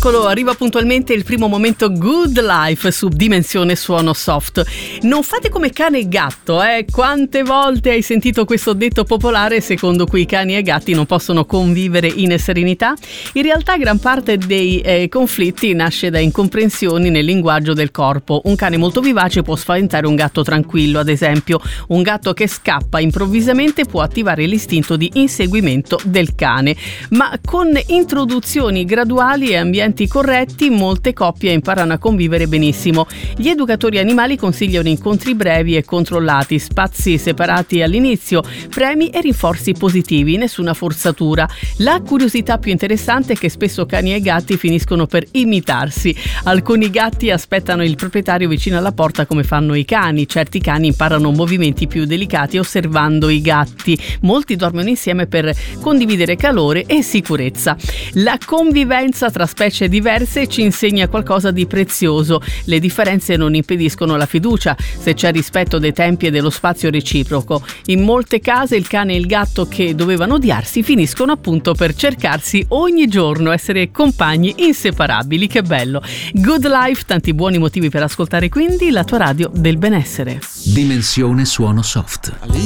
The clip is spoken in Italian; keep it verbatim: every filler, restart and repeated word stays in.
Eccolo, arriva puntualmente il primo momento Good Life su Dimensione Suono Soft. Non fate come cane e gatto, eh? Quante volte hai sentito questo detto popolare secondo cui cani e gatti non possono convivere in serenità? In realtà gran parte dei eh, conflitti nasce da incomprensioni nel linguaggio del corpo. Un cane molto vivace può spaventare un gatto tranquillo, ad esempio. Un gatto che scappa improvvisamente può attivare l'istinto di inseguimento del cane. Ma con introduzioni graduali e ambienti corretti, molte coppie imparano a convivere benissimo. Gli educatori animali consigliano incontri brevi e controllati, spazi separati all'inizio, premi e rinforzi positivi, nessuna forzatura. La curiosità più interessante è che spesso cani e gatti finiscono per imitarsi. Alcuni gatti aspettano il proprietario vicino alla porta come fanno i cani. Certi cani imparano movimenti più delicati osservando i gatti. Molti dormono insieme per condividere calore e sicurezza. La convivenza tra specie diverse ci insegna qualcosa di prezioso. Le differenze non impediscono la fiducia, se c'è rispetto dei tempi e dello spazio reciproco. In molte case il cane e il gatto che dovevano odiarsi finiscono appunto per cercarsi ogni giorno, essere compagni inseparabili. Che bello! Good Life, tanti buoni motivi per ascoltare quindi la tua radio del benessere. Dimensione Suono Soft.